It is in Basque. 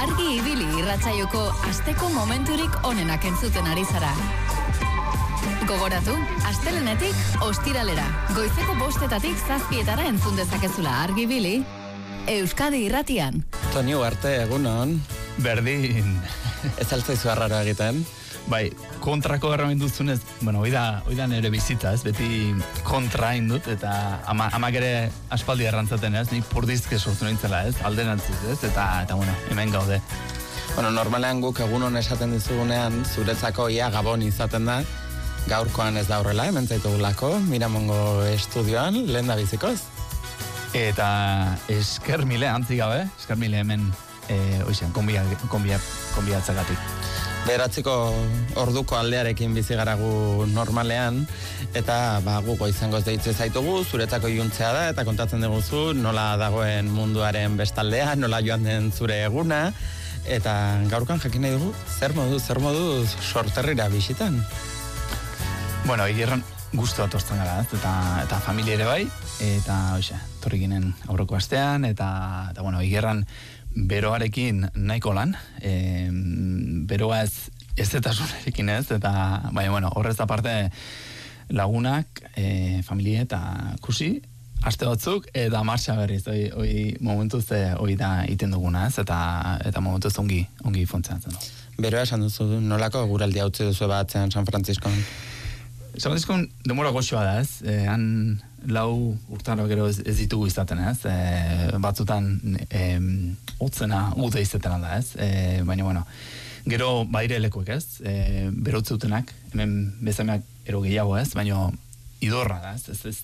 Argi ibili irratsaioko asteko momenturik onenak entzuten ari zara. Gogoratu, astelenetik ostiralera, goizeko 5:00 7:00 entzun dezakezula Argi ibili, Euskadi Irratian. Toni Ugarte, egunon. Berdin. Ez altzaizu arraro egiten? Bai, kontrako erramen duzunez, bueno, oida nere bizitza, ez? Beti kontra indut, eta amak ere aspaldi errantzaten, ez? Ni purdizke sortu nintzela, ez? Alderantziz, ez? Eta bueno, hemen gaude. Bueno, normalean guk egunon esaten dizugunean, zuretzako ia gabon izaten da, gaurkoan ez da horrela, hemen zaitugulako, Miramongo estudioan, lehen da bizikoz. Eta esker mile, antzi gabe, esker mile hemen, oizean, konbiatzagatik. Beratziko orduko aldearekin bizi garagu normalean, eta gu goizangoz deitze zaitugu, zuretzako iluntzea da, eta kontatzen diguzu nola dagoen munduaren bestaldea, nola joan den zure eguna, eta gaurkan jakin nahi dugu, zer moduz sorterrira bisitan? Bueno, egerran guztu atozten gara, eta familia ere bai, eta torri ginen aurreko astean, eta bueno, egerran beroarekin nahiko lan, beroa ez etasunarekin ez, eta bueno, horrez aparte lagunak, familia eta kusi, aste batzuk, eta marxa berriz, momentuz hoi da iten duguna ez, eta momentuz ongi funtzionatzen. Beroa esan duzu, nolako guraldia utzi duzu batzean San Franciscon? San Franciscon demora goxoa da ez, han 4 urtaro gero ez ditugu izaten ez, batzutan hotzena ude izaten da ez, baina bueno, gero baire lekuek ez, berotze dutenak, hemen bezameak ero gehiago ez, baina idorra da ez